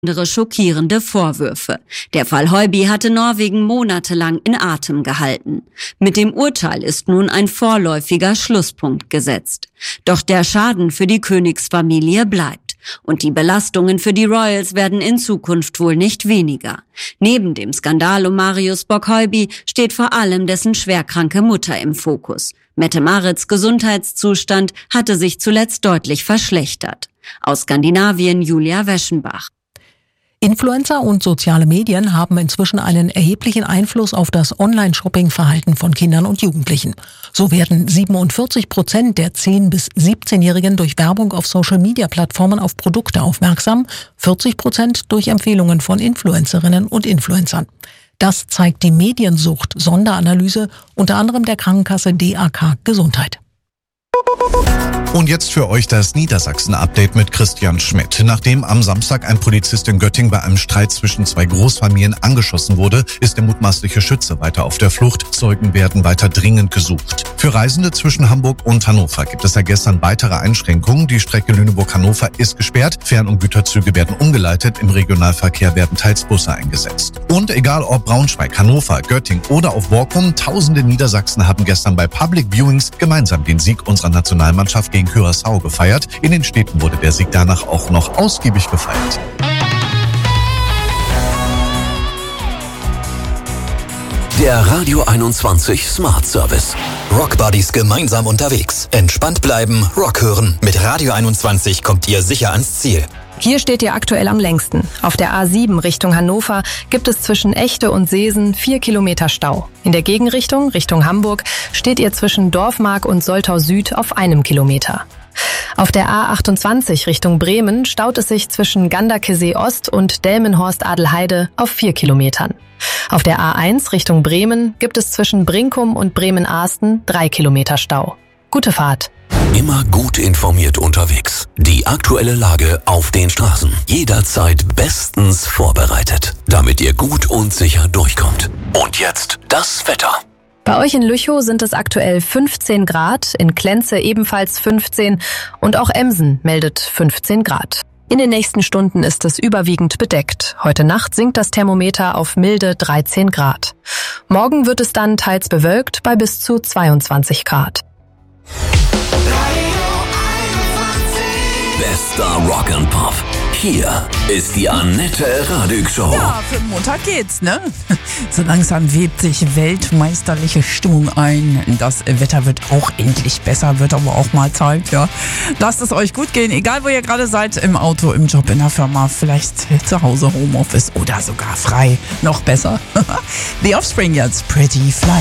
schockierende Vorwürfe. Der Fall Hojby hatte Norwegen monatelang in Atem gehalten. Mit dem Urteil ist nun ein vorläufiger Schlusspunkt gesetzt. Doch der Schaden für die Königsfamilie bleibt. Und die Belastungen für die Royals werden in Zukunft wohl nicht weniger. Neben dem Skandal um Marius Bock-Hojby steht vor allem dessen schwerkranke Mutter im Fokus. Mette-Marits Gesundheitszustand hatte sich zuletzt deutlich verschlechtert. Aus Skandinavien Julia Weschenbach. Influencer und soziale Medien haben inzwischen einen erheblichen Einfluss auf das Online-Shopping-Verhalten von Kindern und Jugendlichen. So werden 47% der 10- bis 17-Jährigen durch Werbung auf Social-Media-Plattformen auf Produkte aufmerksam, 40% durch Empfehlungen von Influencerinnen und Influencern. Das zeigt die Mediensucht-Sonderanalyse unter anderem der Krankenkasse DAK Gesundheit. Und jetzt für euch das Niedersachsen-Update mit Christian Schmidt. Nachdem am Samstag ein Polizist in Göttingen bei einem Streit zwischen zwei Großfamilien angeschossen wurde, ist der mutmaßliche Schütze weiter auf der Flucht. Zeugen werden weiter dringend gesucht. Für Reisende zwischen Hamburg und Hannover gibt es ja gestern weitere Einschränkungen. Die Strecke Lüneburg-Hannover ist gesperrt. Fern- und Güterzüge werden umgeleitet. Im Regionalverkehr werden teils Busse eingesetzt. Und egal ob Braunschweig, Hannover, Göttingen oder auf Borkum, tausende Niedersachsen haben gestern bei Public Viewings gemeinsam den Sieg unserer Nationalmannschaft gegen Curaçao gefeiert. In den Städten wurde der Sieg danach auch noch ausgiebig gefeiert. Der Radio 21 Smart Service. Rockbuddies gemeinsam unterwegs. Entspannt bleiben, Rock hören. Mit Radio 21 kommt ihr sicher ans Ziel. Hier steht ihr aktuell am längsten. Auf der A7 Richtung Hannover gibt es zwischen Echte und Seesen 4 Kilometer Stau. In der Gegenrichtung, Richtung Hamburg, steht ihr zwischen Dorfmark und Soltau Süd auf 1 Kilometer. Auf der A28 Richtung Bremen staut es sich zwischen Ganderkesee Ost und Delmenhorst-Adelheide auf 4 Kilometern. Auf der A1 Richtung Bremen gibt es zwischen Brinkum und Bremen-Ahsten 3 Kilometer Stau. Gute Fahrt. Immer gut informiert unterwegs. Die aktuelle Lage auf den Straßen. Jederzeit bestens vorbereitet, damit ihr gut und sicher durchkommt. Und jetzt das Wetter. Bei euch in Lüchow sind es aktuell 15 Grad, in Klenze ebenfalls 15 und auch Emsen meldet 15 Grad. In den nächsten Stunden ist es überwiegend bedeckt. Heute Nacht sinkt das Thermometer auf milde 13 Grad. Morgen wird es dann teils bewölkt bei bis zu 22 Grad. Bester Rock and Pop. Hier ist die Annette Radig Show. Ja, für den Montag geht's, ne? So langsam webt sich weltmeisterliche Stimmung ein. Das Wetter wird auch endlich besser, wird aber auch mal Zeit, ja. Lasst es euch gut gehen, egal wo ihr gerade seid, im Auto, im Job, in der Firma, vielleicht zu Hause, Homeoffice oder sogar frei. Noch besser. The Offspring jetzt, Pretty Fly.